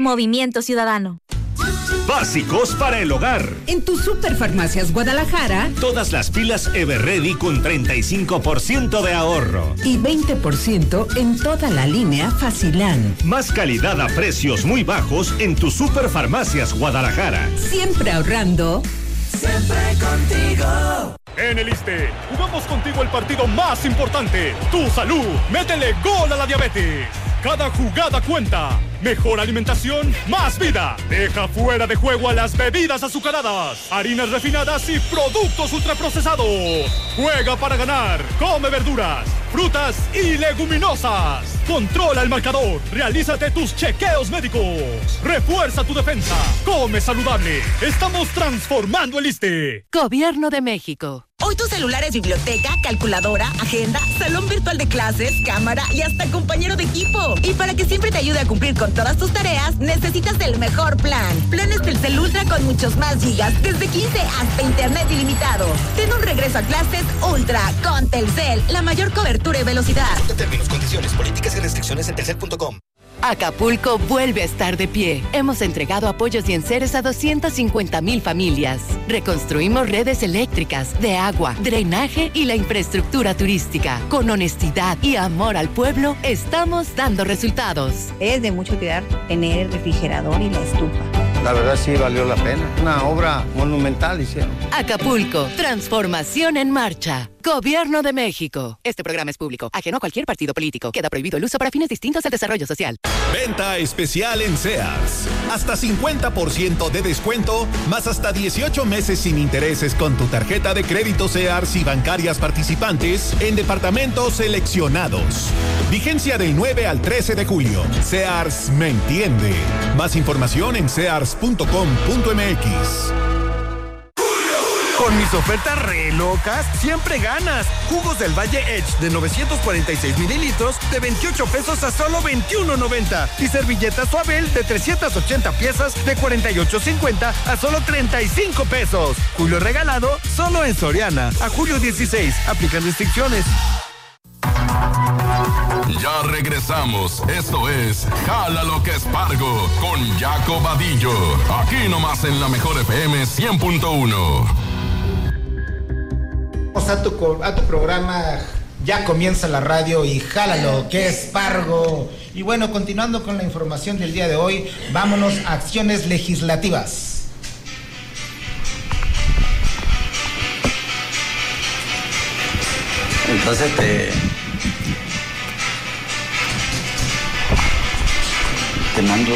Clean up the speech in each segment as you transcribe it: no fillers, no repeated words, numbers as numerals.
Movimiento Ciudadano. Básicos para el hogar. En tu Superfarmacias Guadalajara, todas las pilas Everready con 35% de ahorro. Y 20% en toda la línea Facilán. Más calidad a precios muy bajos en tu Superfarmacias Guadalajara. Siempre ahorrando. Siempre contigo. En el ISSSTE, jugamos contigo el partido más importante, tu salud. Métele gol a la diabetes. Cada jugada cuenta. Mejor alimentación, más vida. Deja fuera de juego a las bebidas azucaradas, harinas refinadas y productos ultraprocesados. Juega para ganar. Come verduras, frutas y leguminosas. Controla el marcador. Realízate tus chequeos médicos. Refuerza tu defensa. Come saludable. Estamos transformando el ISSSTE. Gobierno de México. Hoy tu celular es biblioteca, calculadora, agenda, salón virtual de clases, cámara y hasta compañero de equipo. Y para que siempre te ayude a cumplir con todas tus tareas, necesitas el mejor plan. Planes Telcel Ultra con muchos más gigas, desde 15 hasta internet ilimitado. Ten un regreso a clases Ultra con Telcel, la mayor cobertura y velocidad. Términos, condiciones, políticas y restricciones en telcel.com. Acapulco vuelve a estar de pie. Hemos entregado apoyos y enseres a 250,000 familias. Reconstruimos redes eléctricas, de agua, drenaje y la infraestructura turística. Con honestidad y amor al pueblo, estamos dando resultados. Es de mucho cuidar tener el refrigerador y la estufa. La verdad sí valió la pena. Una obra monumental hicieron. Acapulco, transformación en marcha. Gobierno de México. Este programa es público, ajeno a cualquier partido político. Queda prohibido el uso para fines distintos al desarrollo social. Venta especial en Sears. Hasta 50% de descuento, más hasta 18 meses sin intereses con tu tarjeta de crédito Sears y bancarias participantes en departamentos seleccionados. Vigencia del 9 al 13 de julio. Sears me entiende. Más información en sears.com.mx. Con mis ofertas re locas, siempre ganas. Jugos del Valle Edge de 946 mililitros de 28 pesos a solo 21.90. Y servilletas Suabel de 380 piezas de 48.50 a solo 35 pesos. Julio regalado solo en Soriana. A julio 16. Aplican restricciones. Ya regresamos. Esto es Jala lo que es Pargo con Jaco Vadillo. Aquí nomás en la Mejor FM 100.1. A tu programa, ya comienza la radio y jálalo, que es Pargo. Y bueno, continuando con la información del día de hoy, vámonos a acciones legislativas. Entonces te mando.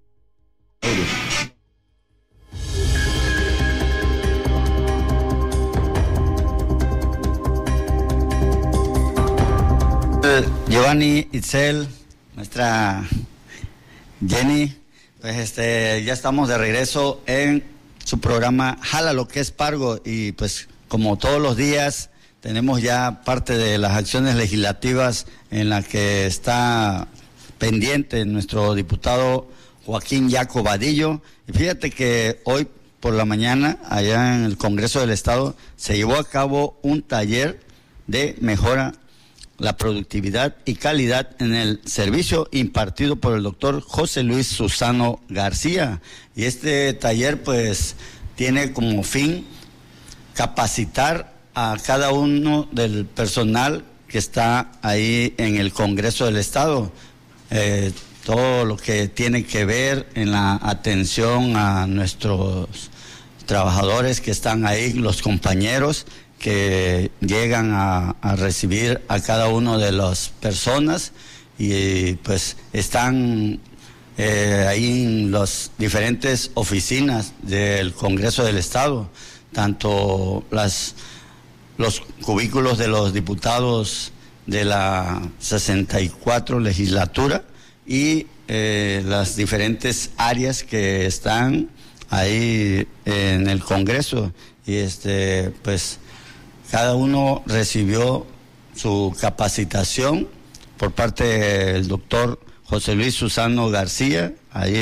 Giovanni, Itzel, nuestra Jenny, pues ya estamos de regreso en su programa Jala lo que es Pargo, y pues como todos los días tenemos ya parte de las acciones legislativas en la que está pendiente nuestro diputado Joaquín Jaco Vadillo. Y fíjate que hoy por la mañana allá en el Congreso del Estado se llevó a cabo un taller de mejora la productividad y calidad en el servicio impartido por el doctor José Luis Susano García. Y este taller pues tiene como fin capacitar a cada uno del personal que está ahí en el Congreso del Estado, todo lo que tiene que ver en la atención a nuestros trabajadores que están ahí, los compañeros que llegan a recibir a cada uno de las personas, y pues están ahí en las diferentes oficinas del Congreso del Estado, tanto los cubículos de los diputados de la 64 legislatura y las diferentes áreas que están ahí en el Congreso. Y pues cada uno recibió su capacitación por parte del doctor José Luis Susano García. Ahí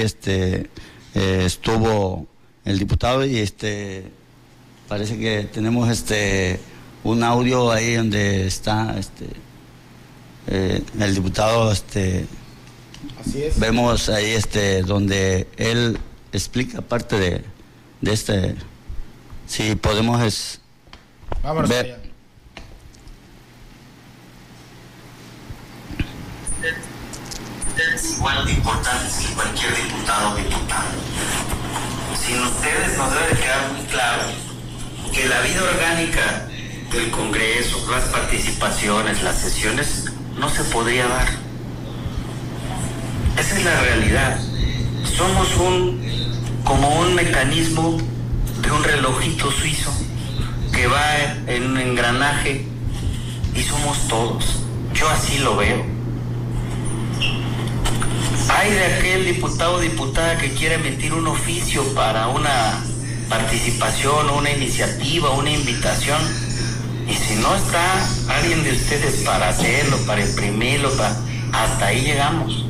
estuvo el diputado, y parece que tenemos un audio ahí donde está el diputado Así es. Vemos ahí donde él explica parte de si podemos vámonos ver. allá. Es igual de importantes que cualquier diputado o diputada. Sin ustedes nos debe quedar muy claro que la vida orgánica del Congreso, las participaciones, las sesiones, no se podría dar. Esa es la realidad. Somos como un mecanismo de un relojito suizo que va en un engranaje y somos todos. Yo así lo veo. Hay de aquel diputado o diputada que quiere emitir un oficio para una participación, una iniciativa, una invitación, y si no está alguien de ustedes para hacerlo, para imprimirlo, hasta ahí llegamos.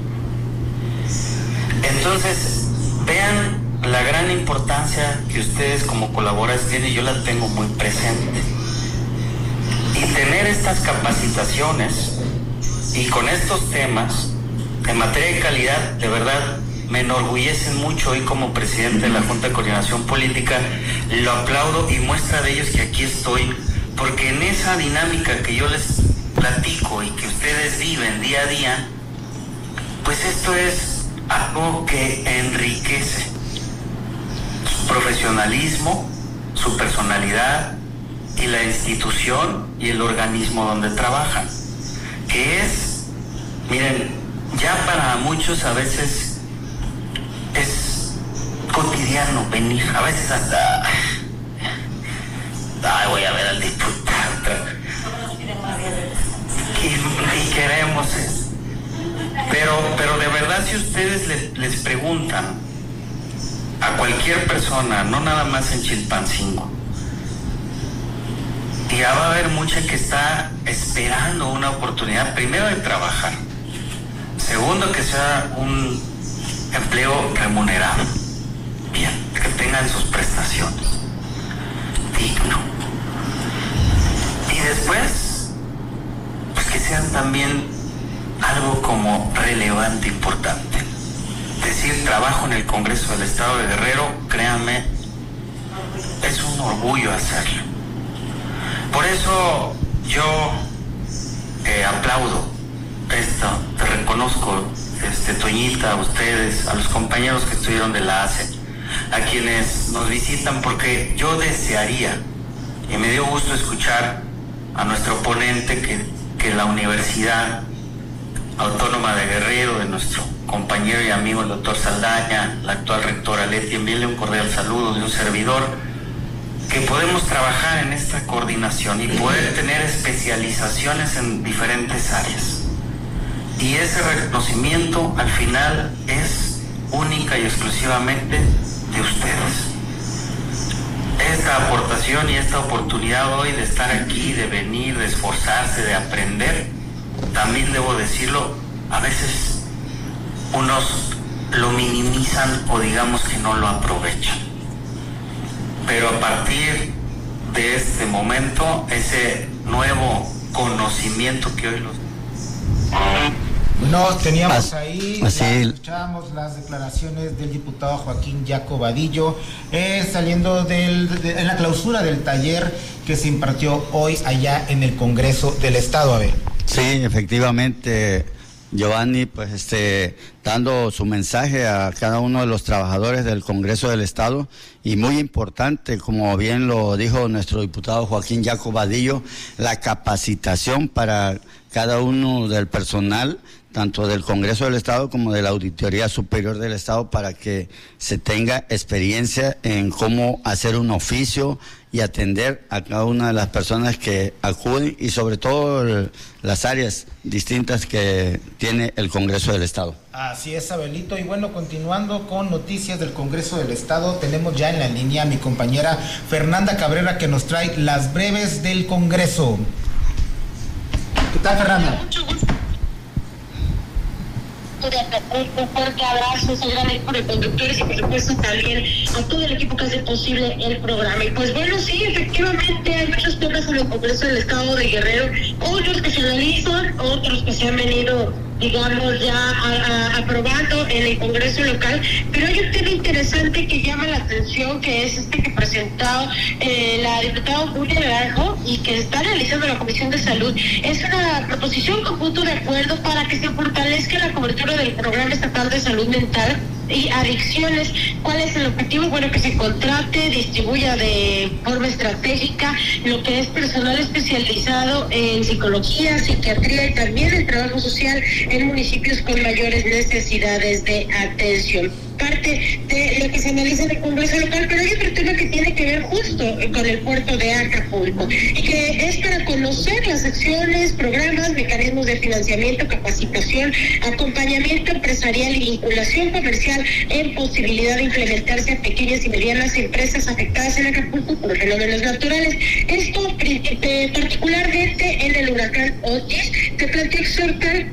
Entonces, vean la gran importancia que ustedes como colaboradores tienen, yo la tengo muy presente. Y tener estas capacitaciones y con estos temas en materia de calidad, de verdad, me enorgullecen mucho hoy como presidente de la Junta de Coordinación Política. Lo aplaudo y muestra de ellos que aquí estoy, porque en esa dinámica que yo les platico y que ustedes viven día a día, pues esto es algo que enriquece su profesionalismo, su personalidad y la institución y el organismo donde trabajan, que es, miren, ya para muchos a veces es cotidiano venir, a veces hasta voy a ver al diputado y queremos eso. Pero de verdad, si ustedes les preguntan a cualquier persona, no nada más en Chilpancingo, ya va a haber mucha que está esperando una oportunidad, primero de trabajar, segundo que sea un empleo remunerado, bien, que tengan sus prestaciones, digno, y después pues que sean también algo como relevante, importante. Decir, trabajo en el Congreso del Estado de Guerrero, créanme, es un orgullo hacerlo. Por eso yo aplaudo esto, te reconozco, Toñita, a ustedes, a los compañeros que estuvieron de la ACE, a quienes nos visitan, porque yo desearía, y me dio gusto escuchar a nuestro ponente, que la Universidad Autónoma de Guerrero, de nuestro compañero y amigo el doctor Saldaña, la actual rectora Leti, envíenle un cordial saludo de un servidor, que podemos trabajar en esta coordinación y poder tener especializaciones en diferentes áreas. Y ese reconocimiento al final es única y exclusivamente de ustedes. Esta aportación y esta oportunidad hoy de estar aquí, de venir, de esforzarse, de aprender, también debo decirlo, a veces unos lo minimizan o digamos que no lo aprovechan. Pero a partir de este momento, ese nuevo conocimiento que hoy los... Bueno, teníamos ahí, escuchábamos las declaraciones del diputado Joaquín Jaco Vadillo, saliendo en la clausura del taller que se impartió hoy allá en el Congreso del Estado, Abel. Sí, efectivamente, Giovanni, pues dando su mensaje a cada uno de los trabajadores del Congreso del Estado, y muy importante, como bien lo dijo nuestro diputado Joaquín Jaco Vadillo, la capacitación para cada uno del personal, tanto del Congreso del Estado como de la Auditoría Superior del Estado, para que se tenga experiencia en cómo hacer un oficio y atender a cada una de las personas que acuden, y sobre todo las áreas distintas que tiene el Congreso del Estado. Así es, Abelito. Y bueno, continuando con noticias del Congreso del Estado, tenemos ya en la línea a mi compañera Fernanda Cabrera, que nos trae las breves del Congreso. ¿Qué tal, Fernanda? Mucho gusto. Un fuerte abrazo, un gran equipo de conductores y por supuesto también a todo el equipo que hace posible el programa. Y pues bueno, sí, efectivamente hay muchos temas en el Congreso del Estado de Guerrero, otros que se analizan, otros que se han venido digamos, ya aprobado en el Congreso local, pero hay un tema interesante que llama la atención, que es que presentó la diputada Julia Naranjo y que está realizando la Comisión de Salud. Es una proposición con punto de acuerdo para que se fortalezca la cobertura del Programa Estatal de Salud Mental y Adicciones. ¿Cuál es el objetivo? Bueno, que se contrate, distribuya de forma estratégica lo que es personal especializado en psicología, psiquiatría y también el trabajo social en municipios con mayores necesidades de atención. Parte de lo que se analiza en el Congreso local, pero hay otro tema que tiene que ver justo con el puerto de Acapulco y que es para conocer las acciones, programas, mecanismos de financiamiento, capacitación, acompañamiento empresarial y vinculación comercial en posibilidad de implementarse a pequeñas y medianas empresas afectadas en Acapulco por fenómenos naturales. Esto particularmente en el huracán Otis. Se plantea exhortar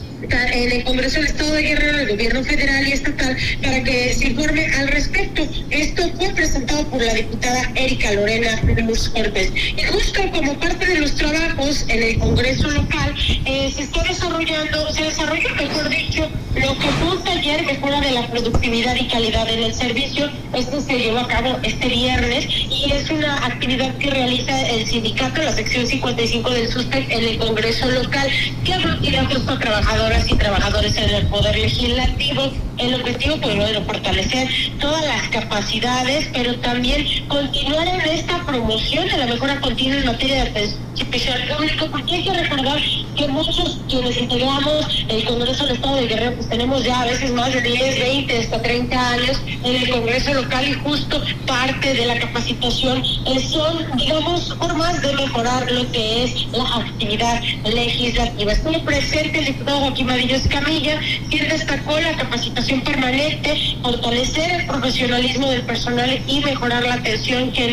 en el Congreso del Estado de Guerrero, el gobierno federal y estatal, para que se informe al respecto. Esto fue presentado por la diputada Erika Lorena Lemus Cortés. Y justo como parte de los trabajos en el Congreso local, se desarrolló, mejor dicho, lo que fue un taller mejora de la productividad y calidad en el servicio. Esto se llevó a cabo este viernes y es una actividad que realiza el sindicato, la sección 55 del SUSTEC en el Congreso local, que aglutina justo a trabajadoras y trabajadores en el Poder Legislativo. El objetivo, pues, bueno, fortalecer todas las capacidades, pero también continuar en esta promoción de la mejora continua en materia de atención especial público, porque hay que recordar que muchos quienes integramos el Congreso del Estado de Guerrero, pues tenemos ya a veces más de 10, 20, hasta 30 años en el Congreso local, y justo parte de la capacitación son, digamos, formas de mejorar lo que es la actividad legislativa. Estuvo presente el diputado Joaquín Vadillo Escamilla, quien destacó la capacitación permanente, fortalecer el profesionalismo del personal y mejorar la atención que en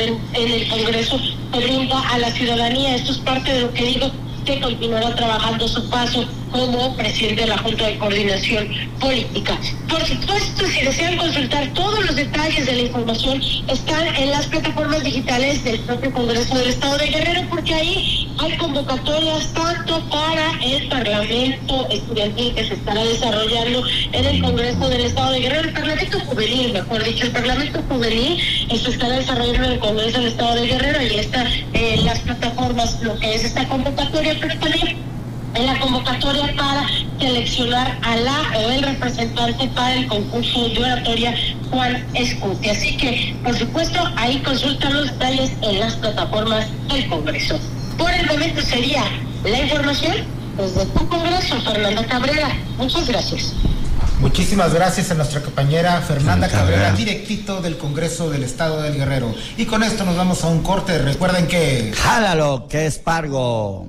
el Congreso brinda a la ciudadanía. Esto es parte de lo que digo, que continuará trabajando su paso como presidente de la Junta de Coordinación Política. Por supuesto, si desean consultar todos los detalles de la información, están en las plataformas digitales del propio Congreso del Estado de Guerrero, porque ahí hay convocatorias tanto para el Parlamento Estudiantil que se estará desarrollando en el Congreso del Estado de Guerrero, el Parlamento Juvenil, mejor dicho, el Parlamento Juvenil, se estará desarrollando en el Congreso del Estado de Guerrero, y está en las plataformas lo que es esta convocatoria, pero también en la convocatoria para seleccionar a la o el representante para el concurso de oratoria Juan Escuti. Así que, por supuesto, ahí consultan los detalles en las plataformas del Congreso. Por el momento sería la información desde tu Congreso, Fernanda Cabrera. Muchas gracias. Muchísimas gracias a nuestra compañera Fernanda Cabrera, directito del Congreso del Estado del Guerrero. Y con esto nos vamos a un corte. Recuerden que... ¡Jálalo, que es Pargo!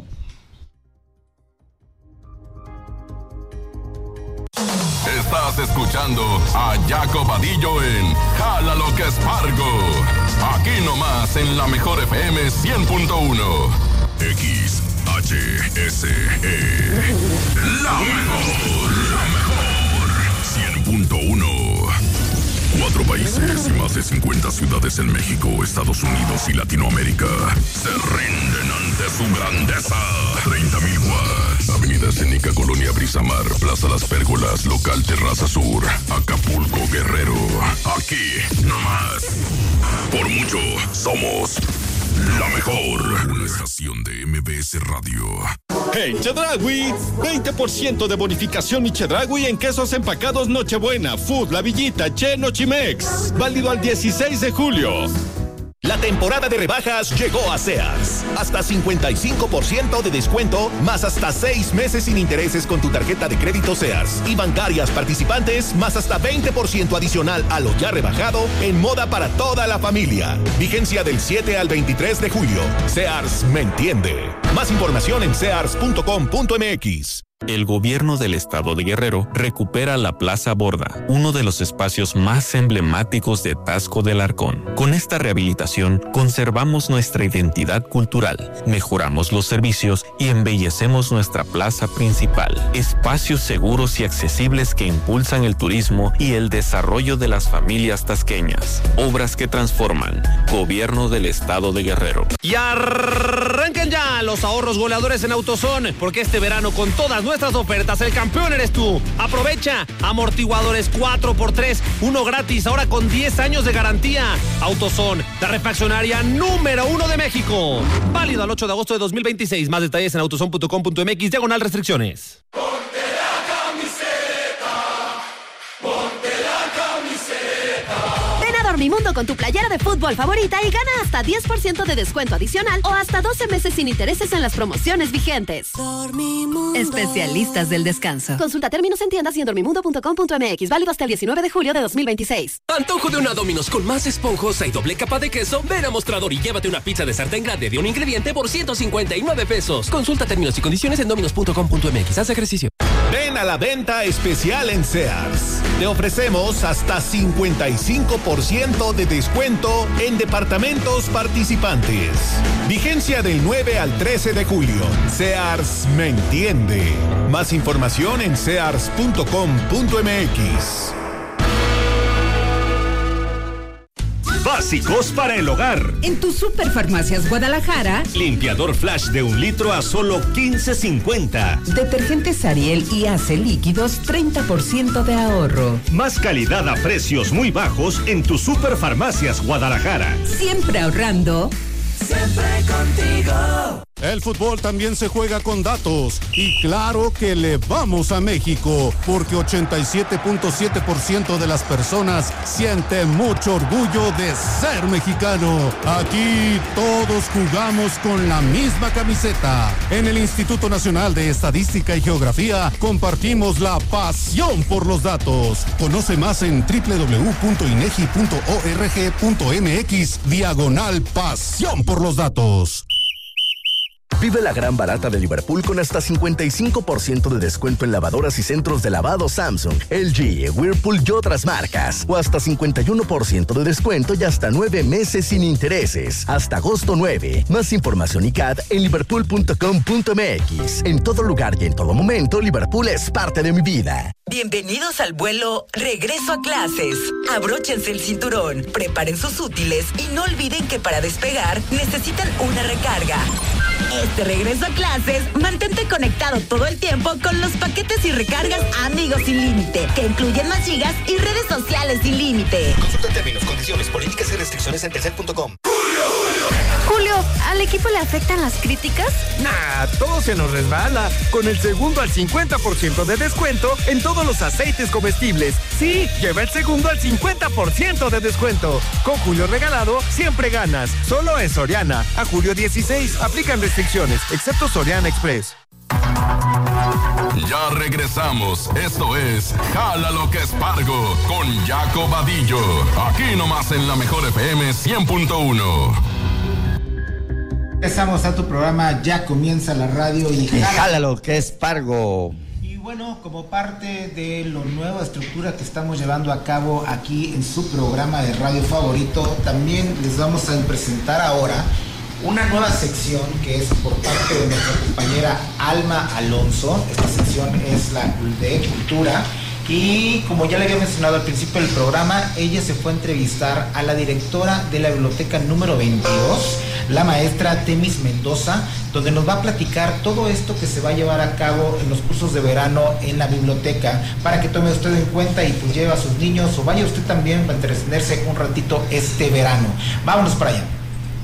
Estás escuchando a Jaco Vadillo en Jálalo que es Pargo. Aquí nomás en la mejor FM 100.1. XHSE. La mejor 100.1. 4 países y más de 50 ciudades en México, Estados Unidos y Latinoamérica se rinden ante su grandeza. 30,000 watts. Avenida Escénica, Colonia Brisamar, Plaza Las Pérgolas, Local Terraza Sur, Acapulco, Guerrero. Aquí, nomás. Por mucho, somos la mejor. Una estación de MBS Radio. En Chedraui, 20% de bonificación mi Chedraui en quesos empacados Nochebuena, Food, La Villita, Che, Nochimex. Válido al 16 de julio. La temporada de rebajas llegó a Sears. Hasta 55% de descuento, más hasta 6 meses sin intereses con tu tarjeta de crédito Sears. Y bancarias participantes, más hasta 20% adicional a lo ya rebajado en moda para toda la familia. Vigencia del 7 al 23 de julio. Sears me entiende. Más información en sears.com.mx. El gobierno del estado de Guerrero recupera la Plaza Borda, uno de los espacios más emblemáticos de Taxco del Arcón. Con esta rehabilitación, conservamos nuestra identidad cultural, mejoramos los servicios y embellecemos nuestra plaza principal. Espacios seguros y accesibles que impulsan el turismo y el desarrollo de las familias tasqueñas. Obras que transforman. Gobierno del estado de Guerrero. Y arranquen ya los ahorros goleadores en AutoZone, porque este verano con todas nuestras nuestras ofertas, el campeón eres tú. Aprovecha, amortiguadores 4x3, 1 gratis, ahora con 10 años de garantía. AutoZone, la refaccionaria número 1 de México. Válido al 8 de agosto de 2026. Más detalles en autozone.com.mx/restricciones. Dormimundo con tu playera de fútbol favorita y gana hasta 10% de descuento adicional o hasta 12 meses sin intereses en las promociones vigentes. Dormimundo. Especialistas del descanso. Consulta términos en tiendas y en dormimundo.com.mx. Válido hasta el 19 de julio de 2026. Antojo de una Domino's con más esponjosa y doble capa de queso. Ven a Mostrador y llévate una pizza de sartén grande de un ingrediente por 159 pesos. Consulta términos y condiciones en dominos.com.mx. Haz ejercicio. Ven a la venta especial en Sears. Te ofrecemos hasta 55% de descuento en departamentos participantes. Vigencia del 9 al 13 de julio. Sears me entiende. Más información en sears.com.mx. Básicos para el hogar. En tu Superfarmacias Guadalajara, limpiador Flash de 1 litro a solo $15.50. Detergentes Ariel y Ace líquidos 30% de ahorro. Más calidad a precios muy bajos en tu Superfarmacias Guadalajara. Siempre ahorrando. Siempre contigo. El fútbol también se juega con datos y claro que le vamos a México porque 87.7% de las personas sienten mucho orgullo de ser mexicano. Aquí todos jugamos con la misma camiseta. En el Instituto Nacional de Estadística y Geografía compartimos la pasión por los datos. Conoce más en www.inegi.org.mx/pasión por los datos. Vive la gran barata de Liverpool con hasta 55% de descuento en lavadoras y centros de lavado Samsung, LG, Whirlpool y otras marcas. O hasta 51% de descuento y hasta 9 meses sin intereses. Hasta agosto 9. Más información y CAD en liverpool.com.mx. En todo lugar y en todo momento, Liverpool es parte de mi vida. Bienvenidos al vuelo Regreso a Clases. Abróchense el cinturón, preparen sus útiles y no olviden que para despegar necesitan una recarga. Este regreso a clases, mantente conectado todo el tiempo con los paquetes y recargas Amigos Sin Límite, que incluyen más gigas y redes sociales sin límite. Consulta términos, condiciones, políticas y restricciones en telcel.com. Julio, ¿al equipo le afectan las críticas? Nah, todo se nos resbala. Con el segundo al 50% de descuento en todos los aceites comestibles. Sí, lleva el segundo al 50% de descuento. Con Julio regalado, siempre ganas. Solo en Soriana. A julio 16, aplican restricciones, excepto Soriana Express. Ya regresamos. Esto es Jala lo que es Pargo con Jaco Vadillo. Aquí nomás en la Mejor FM 100.1. Empezamos a tu programa, ya comienza la radio y jala lo que es Pargo. Y bueno, como parte de la nueva estructura que estamos llevando a cabo aquí en su programa de radio favorito, también les vamos a presentar ahora una nueva sección que es por parte de nuestra compañera Alma Alonso. Esta sección es la de Cultura. Y como ya le había mencionado al principio del programa, ella se fue a entrevistar a la directora de la biblioteca número 22, la maestra Temis Mendoza, donde nos va a platicar todo esto que se va a llevar a cabo en los cursos de verano en la biblioteca, para que tome usted en cuenta y pues lleve a sus niños o vaya usted también para entretenerse un ratito este verano. Vámonos para allá.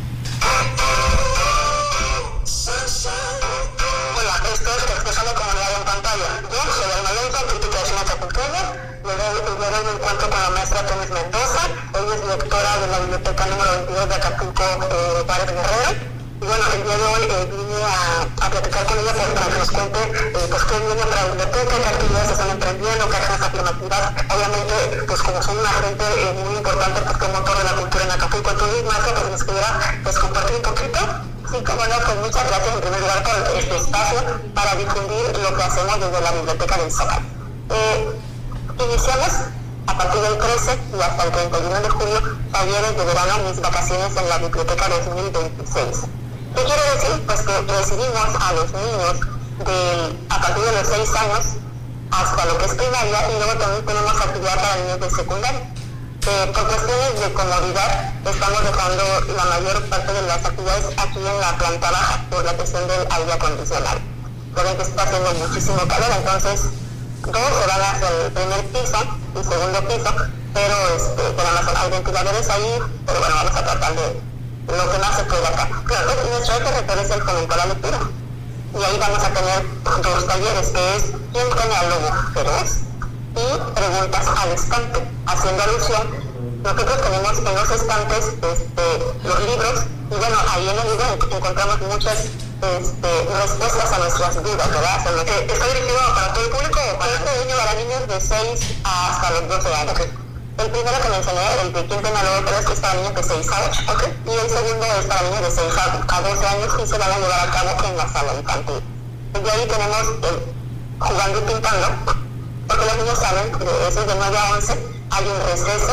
Le doy un encuentro con la maestra Temis Mendoza. Ella es directora de la biblioteca número 22 de Acapulco, Juárez Guerrero. Y bueno, el día de hoy vine a platicar con ella para que nos cuente pues qué viene para la biblioteca, qué actividades se están emprendiendo, qué acciones afirmativas. Obviamente, pues como son una gente muy importante, pues que motor de la cultura en Acapulco. Entonces, Marta, pues nos pudiera pues compartir un poquito. Sí, como no, pues muchas gracias en primer lugar por este espacio para difundir lo que hacemos desde la biblioteca del Zócalo. Iniciamos a partir del 13 y hasta el 31 de julio talleres de verano, mis vacaciones en la biblioteca 2026. ¿Qué quiere decir? Pues que recibimos a los niños a partir de los 6 años hasta lo que es primaria, y luego también tenemos actividad para niños de secundaria. Por cuestiones de comodidad estamos dejando la mayor parte de las actividades aquí en la planta baja por la cuestión del aire acondicionado. por ejemplo, está haciendo muchísimo calor, entonces todos se van hacia el primer piso y segundo piso, pero hay ventiladores ahí, pero bueno, vamos a tratar de lo que más se puede acá. Claro, nuestro eje rector es el fomento a la lectura, y ahí vamos a tener 2 talleres, que es ¿quién pone al lobo? Feroz, y preguntas al estante, haciendo alusión. Nosotros tenemos en los estantes los libros, y bueno, ahí en el libro encontramos muchas respuestas a nuestras dudas, ¿verdad? Está dirigido para todo el público, para niños de 6 hasta los 12 años. El primero que mencioné, el de quien tenga lobo feroz, es para niños de 6 a 8, ¿okay? Y el segundo es para niños de 6 a 12 años y se van a llevar a cabo en la sala infantil. Y ahí tenemos jugando y pintando, porque los niños saben que eso es de 9 a 11, hay un receso.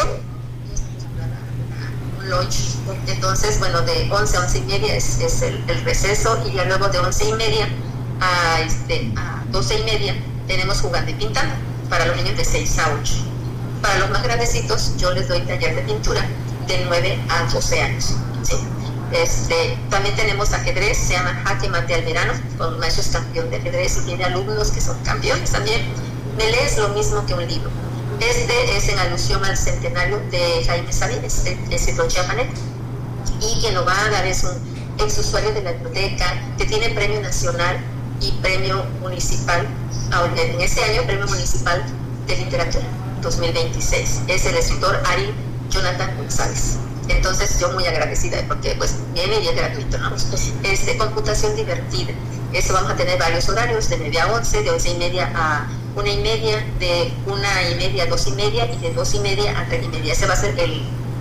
Lunch. Entonces, bueno, de 11 a 11 y media es el receso, y ya luego de 11 y media a 12 y media tenemos jugando y pintando para los niños de 6 a 8. Para los más grandecitos yo les doy taller de pintura de 9 a 12 años. ¿Sí? También tenemos ajedrez, se llama Jaque Mate al Verano, con un maestro es campeón de ajedrez y tiene alumnos que son campeones también. Me lees lo mismo que un libro. Es en alusión al centenario de Jaime Sabines, el escritor chiapaneco, y quien lo va a dar es un ex usuario de la biblioteca que tiene premio nacional y premio municipal, en ese año premio municipal de literatura 2026. Es el escritor Ari Jonathan González. Entonces yo muy agradecida porque pues viene y es gratuito, ¿no? Computación divertida. Eso vamos a tener varios horarios, de 9 a 11, de 11 y media a 1 y media, de 1 y media a 2 y media, y de 2 y media a 3 y media. Ese va a ser el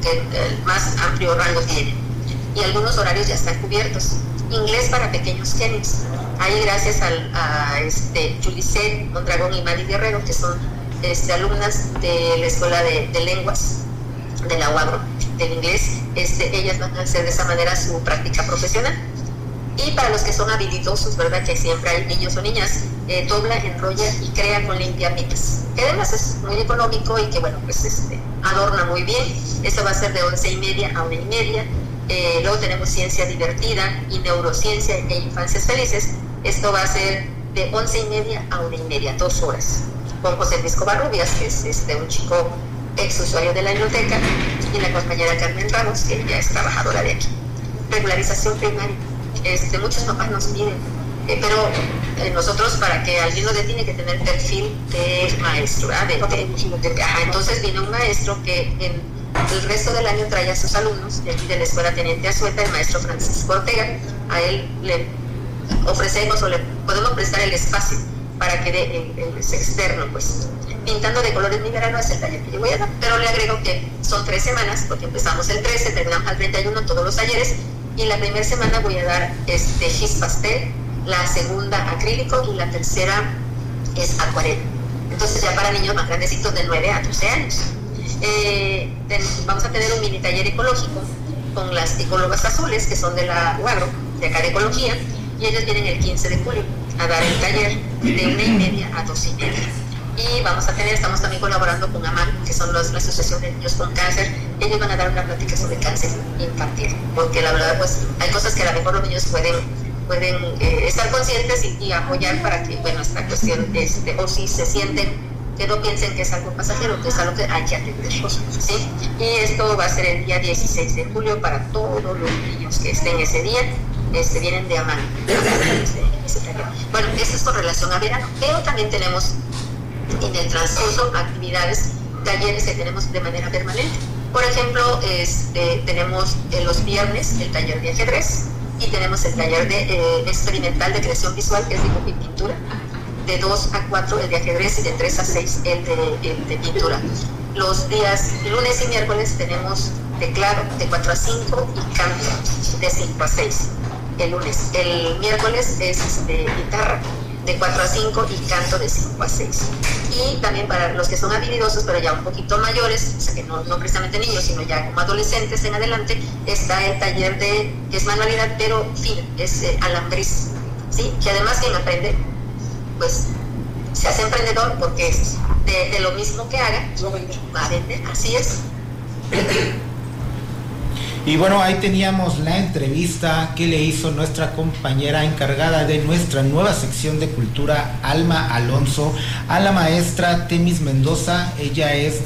más amplio rango tiene. Y algunos horarios ya están cubiertos. Inglés para pequeños genios. Ahí gracias a Yulicet Mondragón y Mari Guerrero, que son alumnas de la Escuela de Lenguas de la UABRO, del inglés, ellas van a hacer de esa manera su práctica profesional. Y para los que son habilidosos, ¿verdad? Que siempre hay niños o niñas, dobla, enrolla y crea con limpiapitas. Que además es muy económico y que, bueno, pues adorna muy bien. Eso va a ser de 11 y media a 1 y media. Luego tenemos ciencia divertida y neurociencia e infancias felices. Esto va a ser de 11 y media a 1 y media, 2 horas. Con José Luis Covarrubias, que es un chico ex usuario de la biblioteca, y la compañera Carmen Ramos, que ya es trabajadora de aquí. Regularización primaria. Muchos papás nos piden, pero nosotros, para que alguien lo dé, tiene que tener perfil de maestro, entonces viene un maestro que en el resto del año trae a sus alumnos de aquí de la Escuela Teniente Azueta, el maestro Francisco Ortega. A él le ofrecemos o le podemos prestar el espacio para que dé el externo, pues. Pintando de colores mi verano es el taller que yo voy a dar, pero le agrego que son 3 semanas, porque empezamos el 13, terminamos al 31 todos los talleres, y la primera semana voy a dar gis pastel, la segunda acrílico y la tercera es acuarela. Entonces ya para niños más grandecitos de 9 a 12 años. Vamos a tener un mini taller ecológico con las ecólogas azules, que son de la UAGRO, de acá de ecología, y ellos vienen el 15 de julio a dar el taller de 1 y media a 2 y media. Y estamos también colaborando con AMAN, que son la Asociación de Niños con Cáncer. Ellos van a dar una plática sobre cáncer infantil, porque la verdad pues hay cosas que a lo mejor los niños pueden estar conscientes y apoyar para que, bueno, esta cuestión o si se sienten, que no piensen que es algo pasajero, que es algo que hay que atender, ¿sí? Y esto va a ser el día 16 de julio para todos los niños que estén ese día. Vienen de AMAN. Bueno, esto es con relación a verano, pero también tenemos en el transcurso actividades, talleres que tenemos de manera permanente. Por ejemplo, tenemos los viernes el taller de ajedrez, y tenemos el taller experimental de creación visual, que es dibujo y pintura, de 2 a 4 el de ajedrez y de 3 a 6 el de pintura. Los días lunes y miércoles tenemos teclado de 4 a 5 y canto de 5 a 6 el lunes. El miércoles es guitarra de 4 a 5 y canto de 5 a 6. Y también para los que son habilidosos, pero ya un poquito mayores, o sea que no precisamente niños, sino ya como adolescentes en adelante, está el taller que es manualidad, pero fina, es alambriz, ¿sí? Que además quien aprende, pues se hace emprendedor, porque es de lo mismo que haga, va a vender, así es. Y bueno, ahí teníamos la entrevista que le hizo nuestra compañera encargada de nuestra nueva sección de cultura, Alma Alonso, a la maestra Temis Mendoza. Ella es